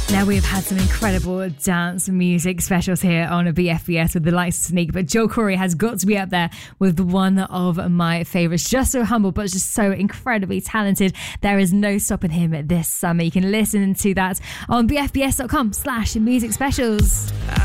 Now we've had some incredible dance music specials here on a BFBS with the likes of Sneak, but Joel Corry has got to be up there with one of my favourites. Just so humble, but just so incredibly talented. There is no stopping him this summer. You can listen to that on bfbs.com/music specials.